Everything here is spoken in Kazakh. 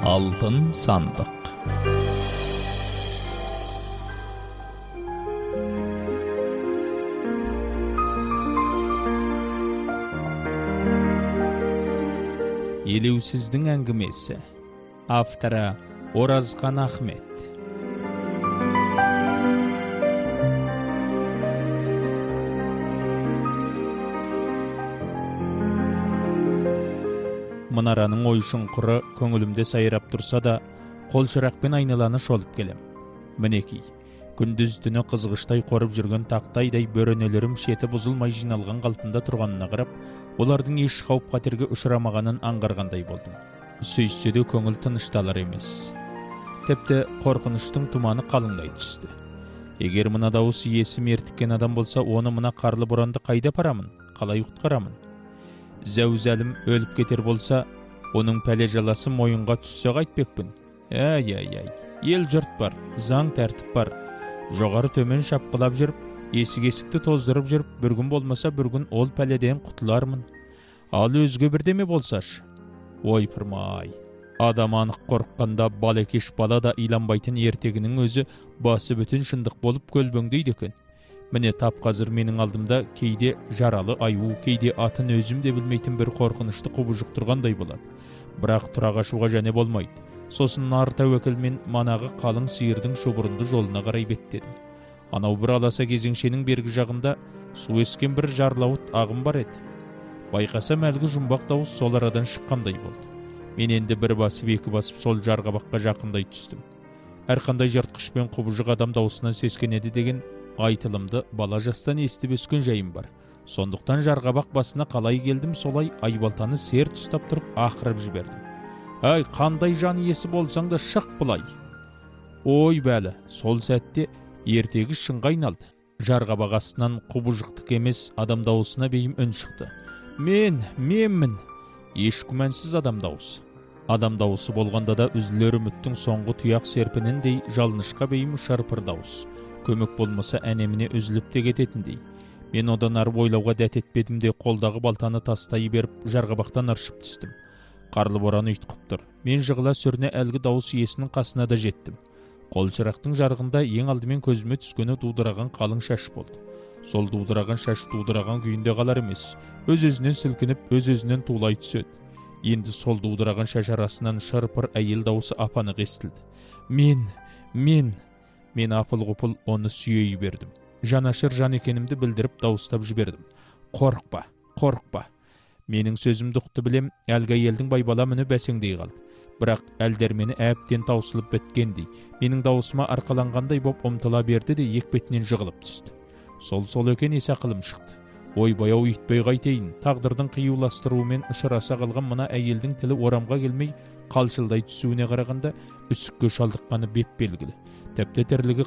Алтын сандық. Елеусіздің әңгімесі. Авторы Оразқан Ахмет. Мұнараның ой-шұңқыры көңілімде сайрап тұрса да, қол шырақпен айналаны шолып келем. Мінекей, күндіз түні қызғыштай қорып жүрген тақтайдай бөренелерім шеті бұзылмай жиналған қалпында тұрғанына қарап, олардың еш қауіп қатерге ұшырамағанын аңғарғандай болдым. Сөйтсе де көңіл тынышталар емес. Тіпті қорқыныштың тұманы қалыңдай түсті. Егер мына дауыс иесі мертіккен адам болса, оны мына қарлы боранды қайда апарамын, қалай құтқарамын? Зәузәлім өліп кетер болса, оның пәле жаласы мойынға түссе қайтпекпін. Әй, ел жұрт бар, заң тәртіп бар. Жоғары төмен шапқылап жүріп, есік-есікті тоздырып жүріп, бір күн болмаса бір күн ол пәледен құтылармын. Ал өзге бірдеме болсашы. Ойпырмай, адам анық қорыққанда балекеш бала да иланбайтын ертегінің өзі басы бүтін шындық болып көлбеңдейді екен. Міне тап қазір менің алдымда кейде жаралы аю, кейде атын өзім де білмейтін бір қорқынышты құбыжық тұрғандай болады. Бірақ тұрағашуға және болмайды. Сосын нар тәуекелмен манағы қалың сиырдың шұбырынды жолына қарай беттедім. Анау бір аласа кезеңшенің бергі жағында су ескен бір жарлауыт ағым бар еді. Байқасам әлгі жұмбақ дауыс сол арадан шыққандай болды. Мен енді бір басып екі басып сол жарғабаққа жақындай түстім. Әрқандай жыртқыш пен құбыжық адам дауысынан сескенеді деген айтылымды бала жастан естіп өскен жайым бар. Сондықтан жарғабақ басына қалай келдім, солай айбалтаны серт ұстап тұрып ақырып жібердім. Ай, қандай жан иесі болсаң да шық бұлай. Ой бәлі, сол сәтте ертегі шынға айналды. Жарғабақ астынан құбыжықтық емес адам дауысына бейім үн шықты. Менмін. Еш күмәнсіз адам дауысы. Адам дауысы болғанда да үзілер үміттің соңғы тұяқ серпініндей жалынышқа бейім шарпыр дауыс. Көмек болмаса әнеміне үзіліп те кететіндей. Мен одан арып ойлауға дәт етпедім де қолдағы балтаны тастай беріп жарғабақтан ыршып түстім. Қарлы боран ұйтқып тұр. Мен жығыла сүріне әлгі дауыс иесінің қасына да жеттім. Қол шырақтың жарығында ең алдымен көзіме түскені дудыраған қалың шаш болды. Сол дудыраған шаш дудыраған күйінде қалар емес. Өз-өзінен сілкініп, өз-өзінен тулай түседі. Енді сол дудыраған шаш арасынан шырпыр әйел дауысы апанық естілді. Мен апыл-ғұпыл оны сүйей бердім. Жанашыр жан екенімді білдіріп дауыстап жібердім. Қорықпа. Менің сөзімді ұқты білем, әлгі әйелдің байбала мүні бәсеңдей қалды. Бірақ әлдермені әбден таусылып біткендей, менің дауысыма арқаланғандай боп ұмтыла берді де екпетінен жығылып түсті. Сол екен есі ақылым шықты. Ойбай-ау үйтпей қайтейін, тағдырдың қиюластыруымен ұшыраса қалған мына әйелдің тілі орамға келмей қалшылдай түсуіне қарағанда үсікке шалдыққаны беп белгілі. Тіпті тірлігі